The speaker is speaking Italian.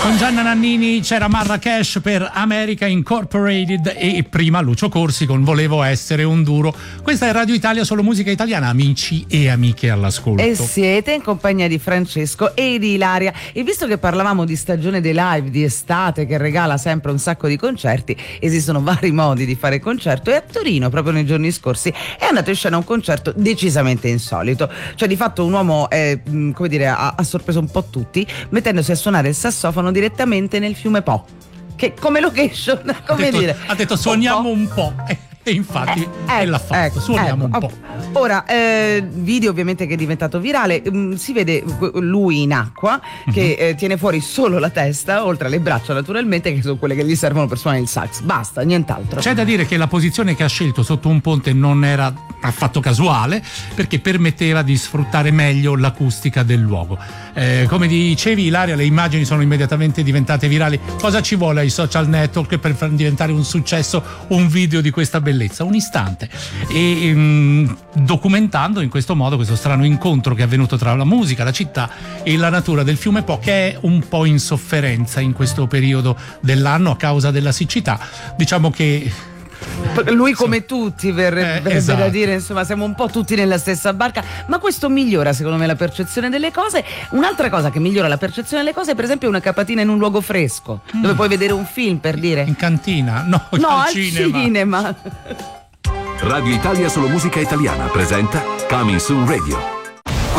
Con Gianna Nannini c'era Marrakesh per America Incorporated e prima Lucio Corsi con Volevo essere un duro. Questa è Radio Italia, solo musica italiana, amici e amiche all'ascolto. E siete in compagnia di Francesco e di Ilaria. E visto che parlavamo di stagione dei live, di estate che regala sempre un sacco di concerti, esistono vari modi di fare concerto e a Torino proprio nei giorni scorsi è andato in scena un concerto decisamente insolito. Cioè di fatto un uomo ha sorpreso un po' tutti mettendosi a suonare il sassofono direttamente nel fiume Po, che come location, ha detto suoniamo un po'. E infatti l'ha fatto, suoniamo un po'. Ora, video ovviamente che è diventato virale, si vede lui in acqua che tiene fuori solo la testa, oltre alle braccia naturalmente, che sono quelle che gli servono per suonare il sax, basta, nient'altro. C'è da dire che la posizione che ha scelto sotto un ponte non era affatto casuale, perché permetteva di sfruttare meglio l'acustica del luogo. Come dicevi Ilaria, le immagini sono immediatamente diventate virali. Cosa ci vuole ai social network per far diventare un successo un video di questa bellezza? Un istante. E documentando in questo modo questo strano incontro che è avvenuto tra la musica, la città e la natura del fiume Po, che è un po' in sofferenza in questo periodo dell'anno a causa della siccità. Diciamo che lui come tutti verrebbe esatto. da dire, insomma siamo un po' tutti nella stessa barca, ma questo migliora secondo me la percezione delle cose. Un'altra cosa che migliora la percezione delle cose è per esempio una capatina in un luogo fresco dove puoi vedere un film, per dire. In cantina? No, al cinema. cinema. Radio Italia, solo musica italiana presenta Coming Soon Radio.